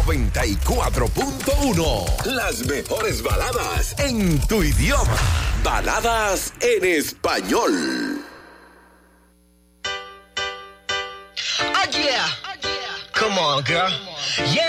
94.1. Las mejores baladas en tu idioma. Baladas en español. Oh yeah. Come on, girl. Yeah.